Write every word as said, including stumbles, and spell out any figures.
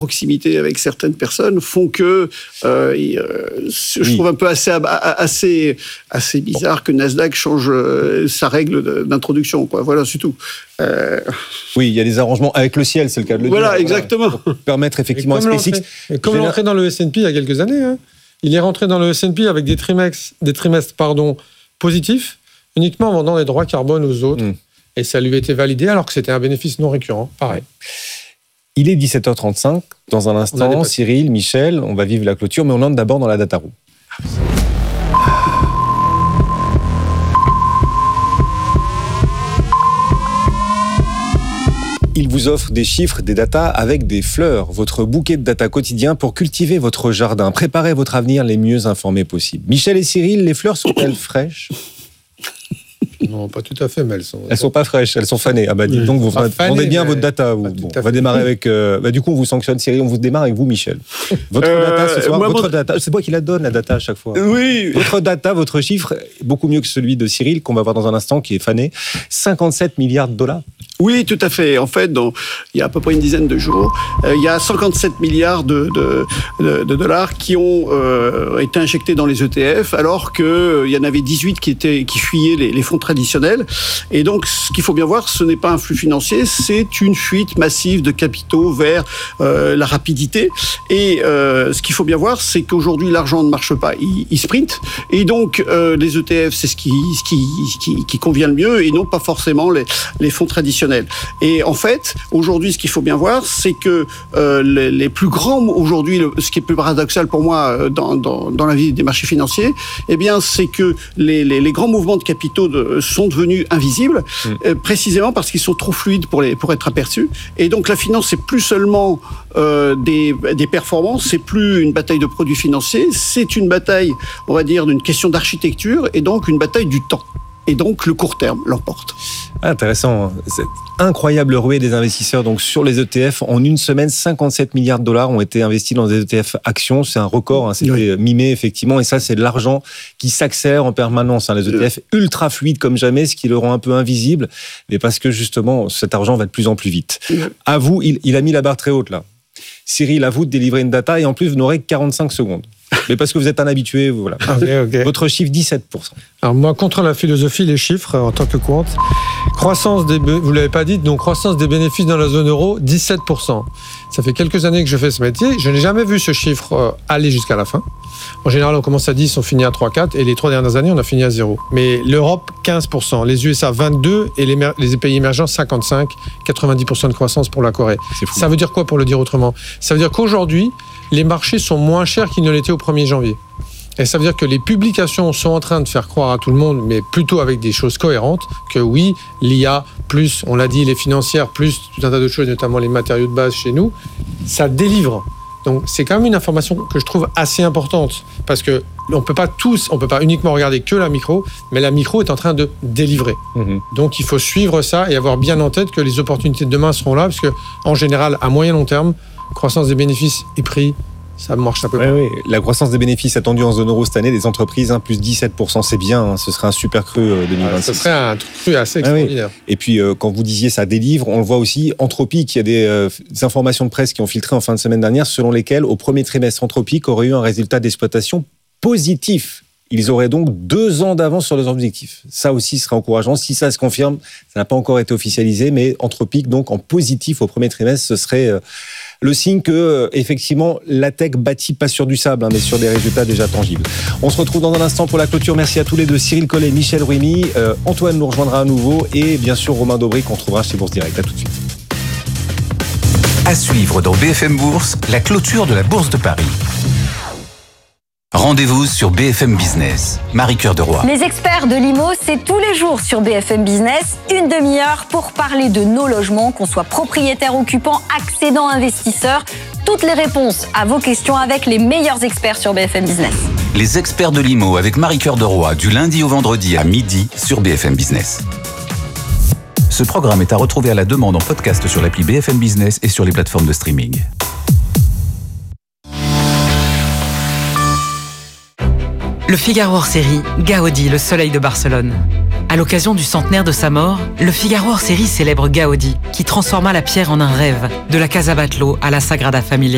proximité avec certaines personnes font que euh, euh, je oui. trouve un peu assez assez assez bizarre bon. que Nasdaq change euh, sa règle d'introduction, quoi. Voilà, c'est tout. Euh... Oui, il y a des arrangements avec le ciel, c'est le cas de le voilà, dire. Voilà, exactement. Pour permettre effectivement à SpaceX. Et comme l'entrée dans le S and P il y a quelques années, hein, il est rentré dans le S and P avec des trimestres, des trimestres pardon, positifs, uniquement en vendant les droits carbone aux autres. Mm. Et ça lui a été validé alors que c'était un bénéfice non récurrent. Pareil. Il est dix-sept heures trente-cinq. Dans un instant, Cyril, Michel, on va vivre la clôture, mais on entre d'abord dans la data room. Il vous offre des chiffres, des datas avec des fleurs, votre bouquet de data quotidien pour cultiver votre jardin, préparer votre avenir les mieux informés possible. Michel et Cyril, les fleurs sont-elles fraîches ? Non, pas tout à fait, mais elles sont... Elles sont pas fraîches, elles sont fanées. Ah bah dites donc, vous vendez bien votre data. Vous. Bon, on va démarrer avec... Euh, bah du coup, on vous sanctionne, Cyril, on vous démarre avec vous, Michel. Votre euh, data ce soir, moi, votre mon... data... C'est moi qui la donne, la data, à chaque fois. Oui. Votre data, votre chiffre, beaucoup mieux que celui de Cyril, qu'on va voir dans un instant, qui est fané. cinquante-sept milliards de dollars. Oui, tout à fait. En fait, dans, il y a à peu près une dizaine de jours, euh, il y a cinquante-sept milliards de, de, de, de dollars qui ont euh, été injectés dans les E T F, alors qu'il euh, y en avait dix-huit qui, étaient, qui fuyaient les, les fonds traditionnels. Et donc, ce qu'il faut bien voir, ce n'est pas un flux financier, c'est une fuite massive de capitaux vers euh, la rapidité. Et euh, ce qu'il faut bien voir, c'est qu'aujourd'hui, l'argent ne marche pas, il, il sprint. Et donc, euh, les E T F, c'est ce qui, ce, qui, ce qui, qui convient le mieux, et non pas forcément les, les fonds traditionnels. Et en fait, aujourd'hui, ce qu'il faut bien voir, c'est que euh, les, les plus grands, aujourd'hui, le, ce qui est plus paradoxal pour moi dans, dans, dans la vie des marchés financiers, eh bien, c'est que les, les, les grands mouvements de capitaux de, sont devenus invisibles, mmh. euh, précisément parce qu'ils sont trop fluides pour, les, pour être aperçus. Et donc, la finance, c'est plus seulement euh, des, des performances, c'est plus une bataille de produits financiers, c'est une bataille, on va dire, d'une question d'architecture et donc une bataille du temps. Et donc, le court terme l'emporte. Ah, intéressant. Cette incroyable ruée des investisseurs donc sur les E T F. En une semaine, cinquante-sept milliards de dollars ont été investis dans des E T F actions. C'est un record. Hein. C'était oui. mi-mai, effectivement. Et ça, c'est de l'argent qui s'accélère en permanence. Hein. Les E T F oui. ultra fluides comme jamais, ce qui le rend un peu invisible. Mais parce que, justement, cet argent va de plus en plus vite. Oui. À vous, il, il a mis la barre très haute, là. Cyril, à vous de délivrer une data. Et en plus, vous n'aurez que quarante-cinq secondes. Mais parce que vous êtes un habitué, voilà. Okay, okay. Votre chiffre, dix-sept pour cent. Alors moi, contre la philosophie, les chiffres, en tant que compte, croissance des, vous ne l'avez pas dit, donc croissance des bénéfices dans la zone euro, dix-sept pour cent. Ça fait quelques années que je fais ce métier, je n'ai jamais vu ce chiffre aller jusqu'à la fin. En général, on commence à dix, on finit à trois, quatre, et les trois dernières années, on a fini à zéro. Mais l'Europe, quinze pour cent, les U S A, vingt-deux pour cent, et les, les pays émergents, cinquante-cinq pour cent, quatre-vingt-dix pour cent de croissance pour la Corée. C'est fou. Ça veut dire quoi, pour le dire autrement ? Ça veut dire qu'aujourd'hui, les marchés sont moins chers qu'ils ne l'étaient au premier janvier. Et ça veut dire que les publications sont en train de faire croire à tout le monde, mais plutôt avec des choses cohérentes, que oui, l'I A, plus, on l'a dit, les financières, plus tout un tas de choses, notamment les matériaux de base chez nous, ça délivre. Donc c'est quand même une information que je trouve assez importante, parce que on peut pas tous, on peut pas uniquement regarder que la micro, mais la micro est en train de délivrer. Mmh. Donc il faut suivre ça et avoir bien en tête que les opportunités de demain seront là, parce que en général, à moyen long terme, croissance des bénéfices et prix, ça marche un peu. Oui, oui. La croissance des bénéfices attendue en zone euro cette année des entreprises, hein, plus dix-sept pour cent, c'est bien. Hein, ce serait un super cru euh, deux mille vingt-six. Ah, ce serait un cru assez extraordinaire. Ah, oui. Et puis, euh, quand vous disiez ça délivre, on le voit aussi, Anthropic, il y a des, euh, des informations de presse qui ont filtré en fin de semaine dernière, selon lesquelles, au premier trimestre, Anthropic aurait eu un résultat d'exploitation positif. Ils auraient donc deux ans d'avance sur leurs objectifs. Ça aussi serait encourageant. Si ça se confirme, ça n'a pas encore été officialisé, mais Anthropic, donc en positif au premier trimestre, ce serait euh, le signe que, effectivement, la tech bâtit pas sur du sable, hein, mais sur des résultats déjà tangibles. On se retrouve dans un instant pour la clôture. Merci à tous les deux, Cyril Collet, Michel Rouimi. Euh, Antoine nous rejoindra à nouveau et bien sûr Romain Daubry qu'on trouvera chez Bourse Direct. À tout de suite. À suivre dans B F M Bourse, la clôture de la Bourse de Paris. Rendez-vous sur B F M Business. Marie-Cœur de Roy. Les experts de l'I M O, c'est tous les jours sur B F M Business. Une demi-heure pour parler de nos logements, qu'on soit propriétaire, occupant, accédant, investisseur. Toutes les réponses à vos questions avec les meilleurs experts sur B F M Business. Les experts de l'I M O avec Marie-Cœur de Roy, du lundi au vendredi à midi sur B F M Business. Ce programme est à retrouver à la demande en podcast sur l'appli B F M Business et sur les plateformes de streaming. Le Figaro hors série, Gaudi, le soleil de Barcelone. À l'occasion du centenaire de sa mort, le Figaro hors série célèbre Gaudi, qui transforma la pierre en un rêve, de la Casa Batlló à la Sagrada Familia.